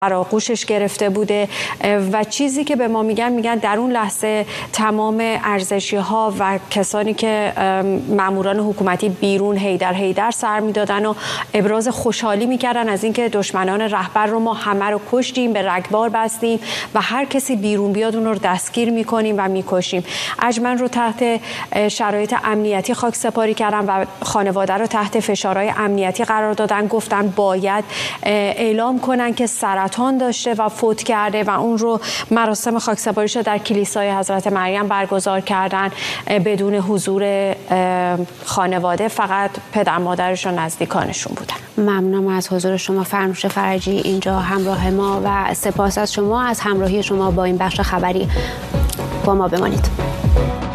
آغوشش گرفته بوده و چیزی که به ما میگن در اون لحظه تمام ارزشی‌ها و کسانی که ماموران حکومتی بیرون هیدر سر میدادن و ابراز خوشحالی میکردن از اینکه دشمنان رهبر رو ما همه رو کشتیم، به رگبار بستیم و هر کسی بیرون بیاد اون رو دستگیر میکنیم و میکشیم. اجمن رو تحت شرایط امنیتی خاکسپاری کردن و خانواده رو تحت فشارهای امنیتی قرار دادن. گفتن باید اعلام کنن که سرطان داشته و فوت کرده و اون رو مراسم خاکسپاریش در کلیسای حضرت مریم برگزار کردن بدون حضور خانواده، فقط پدر مادرش و نزدیکانشون بودن. ممنونم از حضور شما فرنوش فرجی اینجا همراه ما و سپاس از شما از همراهی شما با این بخش خبری. با ما بمانید.